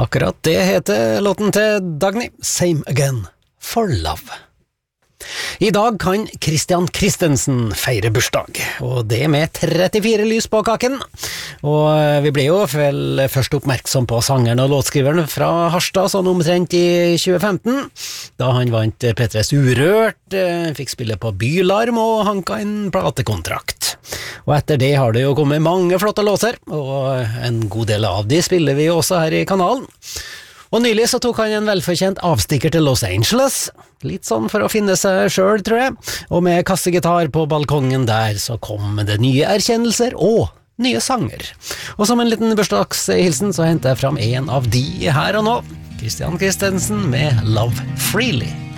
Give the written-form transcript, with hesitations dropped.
Akkurat det heter låten til Dagny, Same Again, For Love. I dag kan Christian Christensen feire bursdag, og det med 34 lys på kaken. Og vi ble jo vel først oppmerksom på sangeren og låtskriveren fra Harstad sånn omtrent i 2015, da han vant P3s Urørt, fikk spille på Bylarm og hanka en platekontrakt. Og etter det har det jo kommet mange flotte låser, og en god del av de spiller vi også her i kanalen. Og nylig så tok han en velfortjent avstikker til Los Angeles, litt sånn for å finne seg selv, tror jeg, og med kassegitar på balkongen der så kom det nye erkjennelser og nye sanger. Og som en liten bursdagshilsen så hentet jeg fram en av de her og nå, Christian Christensen med Love Freely.